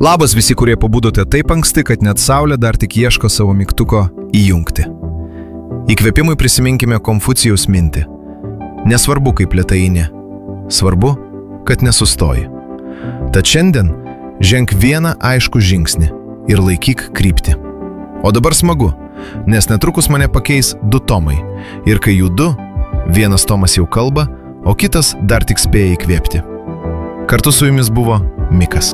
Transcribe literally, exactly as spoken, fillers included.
Labas visi, kurie pabudote taip anksti, kad net saulė dar tik ieško savo mygtuko įjungti. Įkvėpimui prisiminkime Konfucijaus mintį. Nesvarbu, kaip lėtai eini, svarbu, kad nesustoji. Tad šiandien ženk vieną aiškų žingsnį ir laikyk kryptį. O dabar smagu, nes netrukus mane pakeis du tomai. Ir kai jų du, vienas tomas jau kalba, o kitas dar tik spėja įkvėpti. Kartu su jumis buvo Mikas.